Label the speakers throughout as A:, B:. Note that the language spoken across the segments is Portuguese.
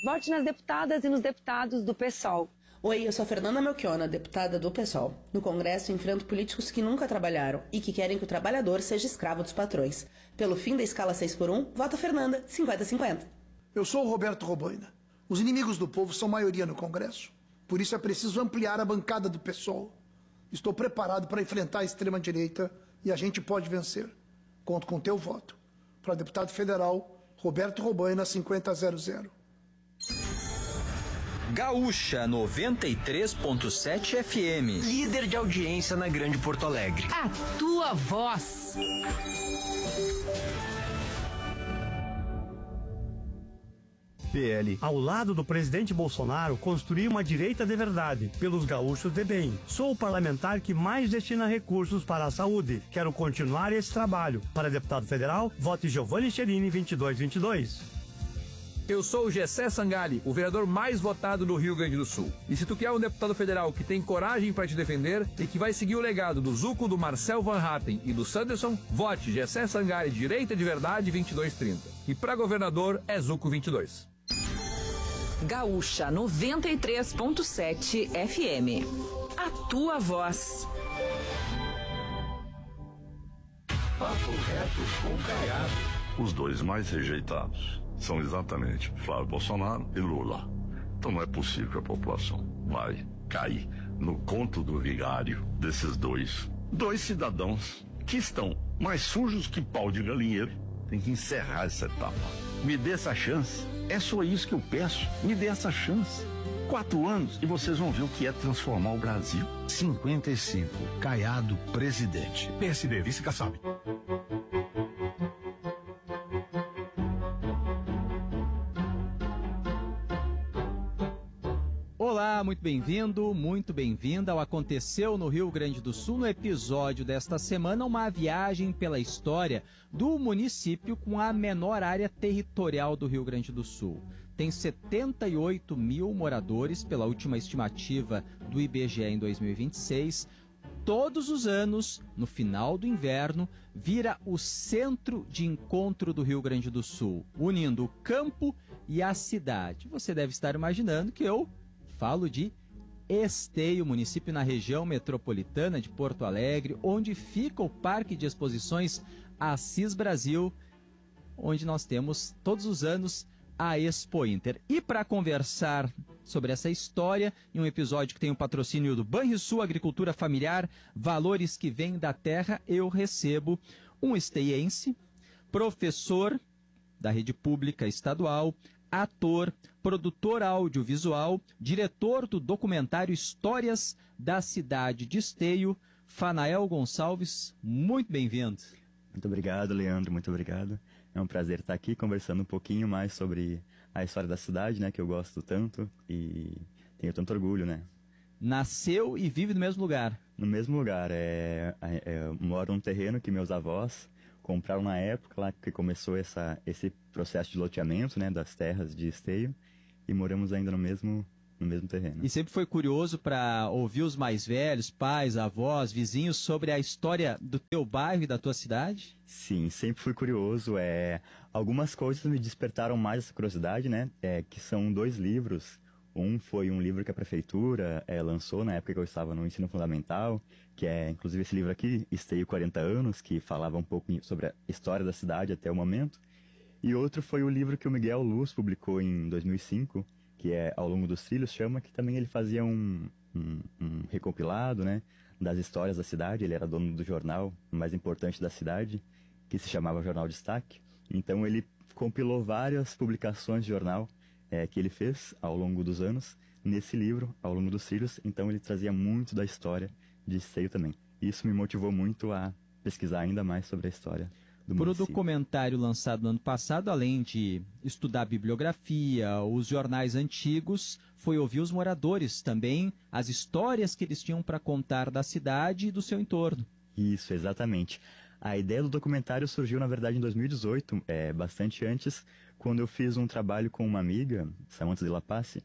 A: Vote nas deputadas e nos deputados do PSOL.
B: Oi, eu sou a Fernanda Melchiona, deputada do PSOL. No Congresso, enfrento políticos que nunca trabalharam e que querem que o trabalhador seja escravo dos patrões. Pelo fim da escala 6x1, vota Fernanda, 50-50.
C: Eu sou o Roberto Robaina. Os inimigos do povo são maioria no Congresso. Por isso é preciso ampliar a bancada do PSOL. Estou preparado para enfrentar a extrema-direita e a gente pode vencer. Conto com teu voto. Para deputado federal, Roberto Robaina, 50-00.
D: Gaúcha 93.7 FM.
E: Líder de audiência na Grande Porto Alegre.
F: A tua voz.
G: PL. Ao lado do presidente Bolsonaro, construir uma direita de verdade, pelos gaúchos de bem. Sou o parlamentar que mais destina recursos para a saúde. Quero continuar esse trabalho. Para deputado federal, vote Giovanni Cherini, 2222.
H: Eu sou o Gessé Sangali, o vereador mais votado do Rio Grande do Sul. E se tu quer um deputado federal que tem coragem para te defender e que vai seguir o legado do Zuco, do Marcel Van Hatten e do Sanderson, vote Gessé Sangali, direita de verdade, 2230. E para governador é Zuco 22.
F: Gaúcha 93.7 FM. A tua voz.
I: Papo reto com Caiado. Os dois mais rejeitados são exatamente Flávio Bolsonaro e Lula. Então não é possível que a população vai cair no conto do vigário desses dois cidadãos que estão mais sujos que pau de galinheiro. Tem que encerrar essa etapa. Me dê essa chance. É só isso que eu peço. Me dê essa chance. 4 anos e vocês vão ver o que é transformar o Brasil.
E: 55. Caiado, presidente.
J: PSD, vice Kassab.
K: Olá, muito bem-vindo, muito bem-vinda ao Aconteceu no Rio Grande do Sul. No episódio desta semana, uma viagem pela história do município com a menor área territorial do Rio Grande do Sul. Tem 78 mil moradores, pela última estimativa do IBGE em 2026. Todos os anos, no final do inverno, vira o centro de encontro do Rio Grande do Sul, unindo o campo e a cidade. Você deve estar imaginando que eu falo de Esteio, município na região metropolitana de Porto Alegre, onde fica o Parque de Exposições Assis Brasil, onde nós temos todos os anos a Expo Inter. E para conversar sobre essa história, em um episódio que tem o patrocínio do Banrisul, Agricultura Familiar, valores que vêm da terra, eu recebo um esteiense, professor da rede pública estadual, ator, produtor audiovisual, diretor do documentário Histórias da Cidade de Esteio, Fanael Gonçalves. Muito bem-vindo.
L: Muito obrigado, Leandro, muito obrigado. É um prazer estar aqui conversando um pouquinho mais sobre a história da cidade, né, que eu gosto tanto e tenho tanto orgulho, né.
K: Nasceu e vive no mesmo lugar?
L: No mesmo lugar, eu moro num terreno que meus avós compraram na época lá que começou esse processo de loteamento, né, das terras de Esteio, e moramos ainda no mesmo terreno.
K: E sempre foi curioso para ouvir os mais velhos, pais, avós, vizinhos, sobre a história do teu bairro e da tua cidade?
L: Sim, sempre fui curioso. Algumas coisas me despertaram mais essa curiosidade, né, que são 2 livros. Um foi um livro que a prefeitura lançou na época que eu estava no ensino fundamental, que é inclusive esse livro aqui, Esteio 40 anos, que falava um pouco sobre a história da cidade até o momento. E outro foi o livro que o Miguel Luz publicou em 2005, que é Ao Longo dos Trilhos, chama, que também ele fazia um recompilado, né, das histórias da cidade. Ele era dono do jornal mais importante da cidade, que se chamava Jornal Destaque. Então ele compilou várias publicações de jornal que ele fez ao longo dos anos, nesse livro, Ao Longo dos Trilhos. Então ele trazia muito da história de Esteio também. Isso me motivou muito a pesquisar ainda mais sobre a história do município.
K: Para o documentário lançado no ano passado, além de estudar a bibliografia, os jornais antigos, foi ouvir os moradores também, as histórias que eles tinham para contar da cidade e do seu entorno.
L: Isso, exatamente. A ideia do documentário surgiu, na verdade, em 2018, bastante antes, quando eu fiz um trabalho com uma amiga, Samantha de La Pace,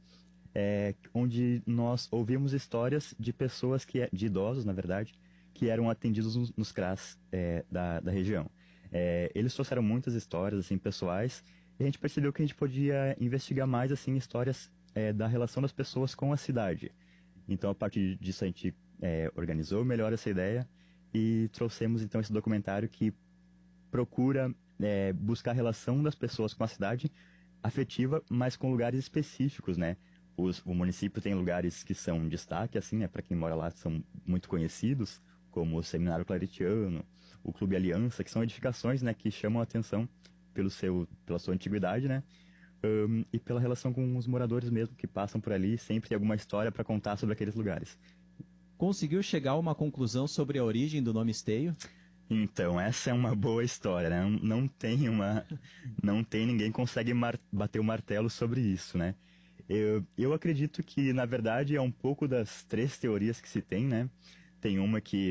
L: onde nós ouvimos histórias de pessoas, de idosos, na verdade, que eram atendidos nos CRAS da região. Eles trouxeram muitas histórias assim, pessoais, E a gente percebeu que a gente podia investigar mais, assim, histórias da relação das pessoas com a cidade. Então, a partir disso, a gente organizou melhor essa ideia e trouxemos, então, esse documentário que procura buscar a relação das pessoas com a cidade afetiva, mas com lugares específicos, né? O município tem lugares que são destaque, assim, né? Para quem mora lá, são muito conhecidos, como o Seminário Claretiano, o Clube Aliança, que são edificações, né? Que chamam a atenção pela sua antiguidade, né? E pela relação com os moradores mesmo que passam por ali, sempre tem alguma história para contar sobre aqueles lugares.
K: Conseguiu chegar a uma conclusão sobre a origem do nome Esteio?
L: Então, essa é uma boa história, né? Não tem ninguém consegue bater o martelo sobre isso, né? Eu acredito que, na verdade, é um pouco das 3 teorias que se tem, né? Tem uma que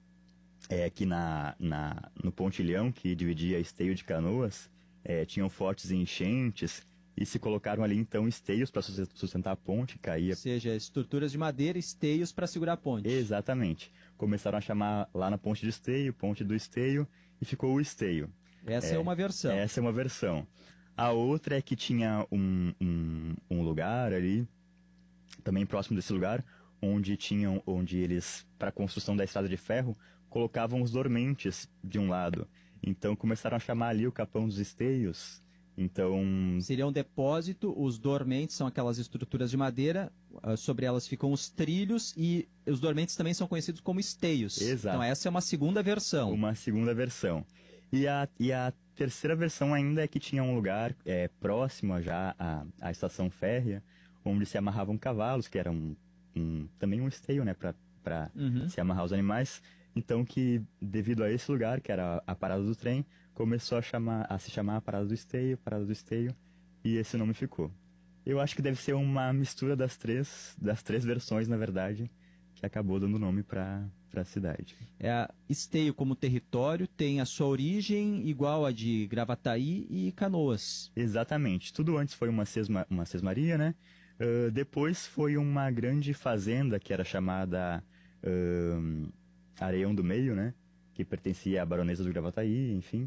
L: no Pontilhão, que dividia Esteio de Canoas, tinham fortes enchentes e se colocaram ali, então, esteios para sustentar a ponte, caía.
K: Ou seja, estruturas de madeira, esteios para segurar a ponte.
L: Exatamente. Começaram a chamar lá na ponte de Esteio, ponte do Esteio, e ficou o Esteio.
K: Essa é uma versão.
L: Essa é uma versão. A outra é que tinha um lugar ali, também próximo desse lugar, onde eles, para a construção da estrada de ferro, colocavam os dormentes de um lado. Então começaram a chamar ali o Capão dos Esteios. Então...
K: Seria um depósito, os dormentes são aquelas estruturas de madeira, sobre elas ficam os trilhos e os dormentes também são conhecidos como esteios.
L: Exato.
K: Então essa é uma segunda versão.
L: Uma segunda versão. E a terceira versão ainda é que tinha um lugar próximo já à estação férrea, onde se amarravam cavalos, que era também um esteio, né, para se amarrar os animais. Então que, devido a esse lugar, que era a parada do trem, começou a se chamar a Parada do Esteio, e esse nome ficou. Eu acho que deve ser uma mistura das três versões, na verdade, que acabou dando nome para a cidade.
K: Esteio como território tem a sua origem igual a de Gravataí e Canoas.
L: Exatamente. Tudo antes foi uma sesmaria, né? Depois foi uma grande fazenda que era chamada Areião do Meio, né? Que pertencia à baronesa do Gravataí, enfim.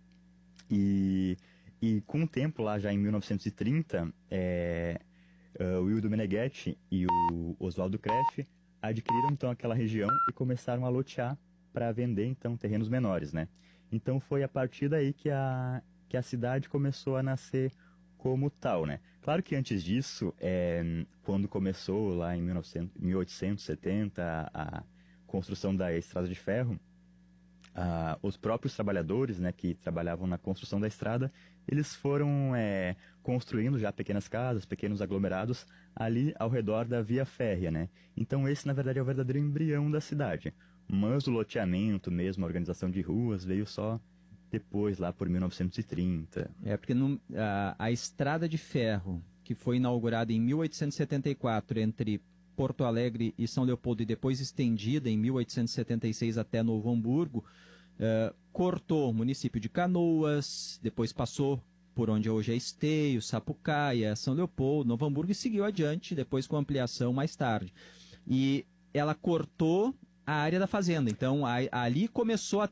L: E com o tempo, lá já em 1930, o Wildo Meneghetti e o Oswaldo Kreff adquiriram então aquela região e começaram a lotear para vender então terrenos menores, né? Então foi a partir daí que a cidade começou a nascer como tal, né? Claro que antes disso, quando começou lá em 1870 a construção da estrada de ferro, os próprios trabalhadores, né, que trabalhavam na construção da estrada, eles foram construindo já pequenas casas, pequenos aglomerados ali ao redor da via férrea, né? Então esse, na verdade, é o verdadeiro embrião da cidade. Mas o loteamento mesmo, a organização de ruas, veio só depois, lá por 1930.
K: Porque a estrada de ferro, que foi inaugurada em 1874 entre Porto Alegre e São Leopoldo e depois estendida em 1876 até Novo Hamburgo, cortou o município de Canoas, depois passou por onde hoje é Esteio, Sapucaia, São Leopoldo, Novo Hamburgo e seguiu adiante, depois com ampliação mais tarde. E ela cortou a área da fazenda, então ali começou a